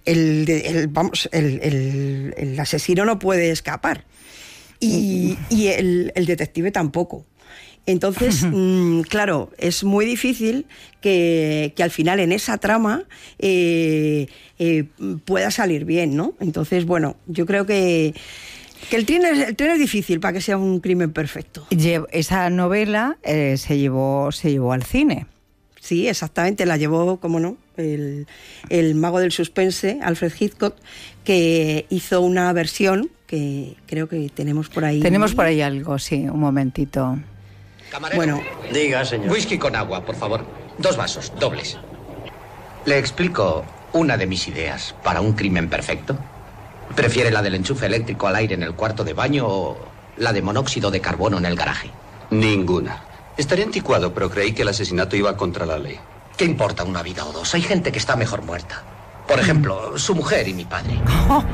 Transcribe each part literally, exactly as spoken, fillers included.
el, el, vamos, el, el, el asesino no puede escapar. Y, y el, el detective tampoco. Entonces, mmm, claro, es muy difícil que, que al final en esa trama eh, eh, pueda salir bien, ¿no? Entonces, bueno, yo creo que, que el tren es, el tren es difícil para que sea un crimen perfecto. Esa novela eh, se llevó, se llevó al cine. Sí, exactamente, la llevó, cómo no, el, el mago del suspense, Alfred Hitchcock, que hizo una versión que creo que tenemos por ahí. Tenemos por ahí algo, sí, un momentito. Camarero. Bueno, diga, señor. Whisky con agua, por favor. Dos vasos, dobles. ¿Le explico una de mis ideas para un crimen perfecto? ¿Prefiere la del enchufe eléctrico al aire en el cuarto de baño o la de monóxido de carbono en el garaje? Ninguna. Estaría anticuado, pero creí que el asesinato iba contra la ley. ¿Qué importa una vida o dos? Hay gente que está mejor muerta. Por ejemplo, su mujer y mi padre. Oh.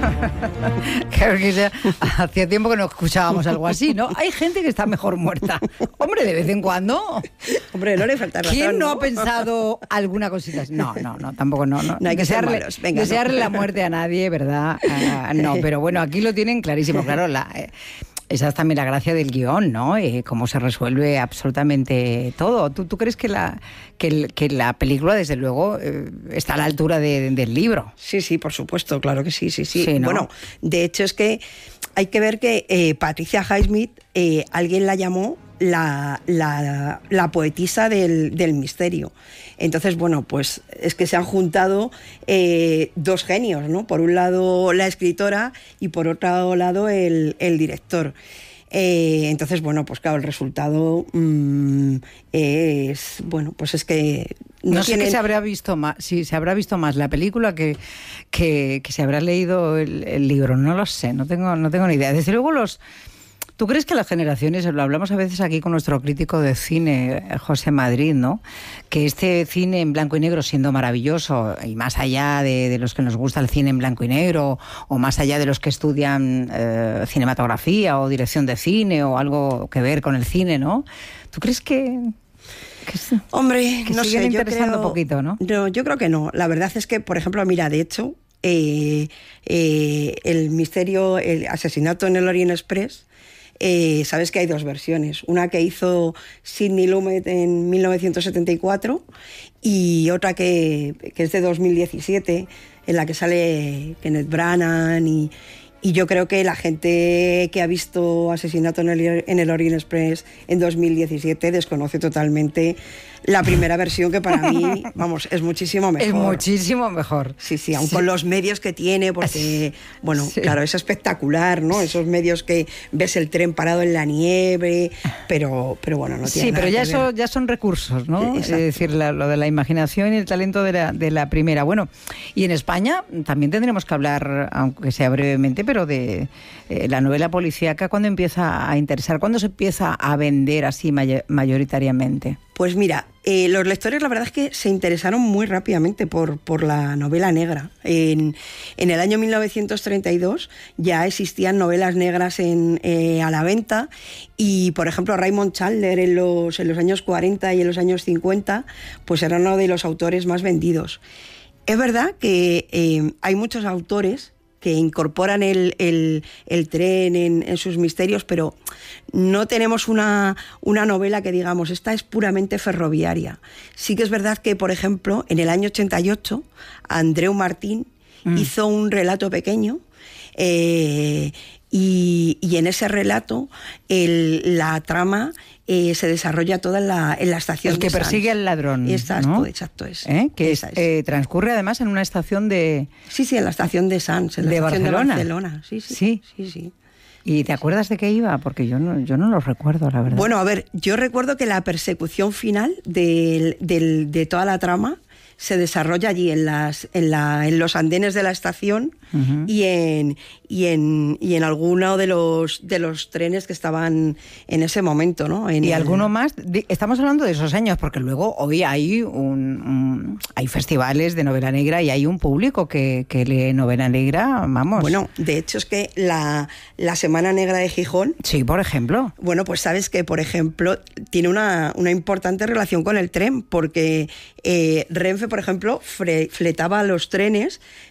Claro que ya, hacía tiempo que no escuchábamos algo así, ¿no? Hay gente que está mejor muerta. Hombre, de vez en cuando. Hombre, no le falta razón. ¿Quién no, no ha pensado alguna cosita así? No, no, no, tampoco no. No, no hay que desearle, ser malos. Venga, desearle no. la muerte a nadie, ¿verdad? Uh, no, pero bueno, aquí lo tienen clarísimo. Claro, la... Eh, esa es también la gracia del guión, ¿no? Eh, cómo se resuelve absolutamente todo. ¿Tú, tú crees que la, que, el, que la película, desde luego, eh, está a la altura de, del libro? Sí, sí, por supuesto, claro que sí, sí, sí. sí, ¿no? Bueno, de hecho es que hay que ver que eh, Patricia Highsmith, eh, alguien la llamó la, la, la poetisa del, del misterio. Entonces, bueno, pues es que se han juntado eh, dos genios, ¿no? Por un lado la escritora y por otro lado el, el director. Eh, entonces, bueno, pues claro, el resultado mmm, es, bueno, pues es que... No, no sé tienen... qué se habrá visto más, si se habrá visto más la película que, que, que se habrá leído el, el libro, no lo sé, no tengo, no tengo ni idea. Desde luego los... ¿Tú crees que las generaciones, lo hablamos a veces aquí con nuestro crítico de cine, José Madrid, ¿no? Que este cine en blanco y negro, siendo maravilloso, y más allá de, de los que nos gusta el cine en blanco y negro, o más allá de los que estudian eh, cinematografía o dirección de cine o algo que ver con el cine, ¿no? ¿Tú crees que...? que Hombre, que no sé, yo interesando creo... poquito, ¿no? No, yo creo que no. La verdad es que, por ejemplo, mira, de hecho, eh, eh, el misterio, el asesinato en el Orient Express... Eh, sabes que hay dos versiones, una que hizo Sidney Lumet en mil novecientos setenta y cuatro y otra que, que es de dos mil diecisiete, en la que sale Kenneth Branagh y, y yo creo que la gente que ha visto Asesinato en el, en el Orient Express en dos mil diecisiete desconoce totalmente la primera versión, que para mí, vamos, es muchísimo mejor. Es muchísimo mejor. Sí, sí, aun sí. con los medios que tiene, porque, bueno, sí. claro, es espectacular, ¿no? Esos medios que ves el tren parado en la nieve, pero, pero bueno, no tiene Sí, nada pero ya, que eso, ver. ya son recursos, ¿no? Exacto. Es decir, la, lo de la imaginación y el talento de la, de la primera. Bueno, y en España también tendremos que hablar, aunque sea brevemente, pero de eh, la novela policíaca, ¿cuándo empieza a interesar? ¿Cuándo se empieza a vender así may- mayoritariamente? Pues mira, eh, los lectores la verdad es que se interesaron muy rápidamente por, por la novela negra. En, en el año mil novecientos treinta y dos ya existían novelas negras en, eh, a la venta y, por ejemplo, Raymond Chandler en los, en los años cuarenta y en los años cincuenta pues era uno de los autores más vendidos. Es verdad que eh, hay muchos autores que incorporan el, el, el tren en, en sus misterios, pero no tenemos una, una novela que digamos, esta es puramente ferroviaria. Sí que es verdad que, por ejemplo, en el año ochenta y ocho, Andreu Martín mm. hizo un relato pequeño, eh, y, y en ese relato el, la trama eh, se desarrolla toda en la, en la estación el que de persigue Sants. al ladrón, exacto, ¿no? exacto es, ¿Eh? Que es, es. Eh, transcurre además en una estación de... Sí, sí, en la estación de Sants, en la de estación Barcelona. de Barcelona. Sí, sí, sí. sí, sí. ¿Y te acuerdas de qué iba? Porque yo no, yo no lo recuerdo, la verdad. Bueno, a ver, yo recuerdo que la persecución final de, de, de toda la trama se desarrolla allí en las en la en los andenes de la estación uh-huh. y en y en y en alguno de los de los trenes que estaban en ese momento, ¿no? En y el... alguno más. Estamos hablando de esos años porque luego hoy hay un, un hay festivales de novela negra y hay un público que, que lee novela negra, vamos. Bueno, de hecho es que la la Semana Negra de Gijón. Sí, por ejemplo. Bueno, pues sabes que, por ejemplo, tiene una una importante relación con el tren porque eh, Renfe, por ejemplo, fre, fletaba los trenes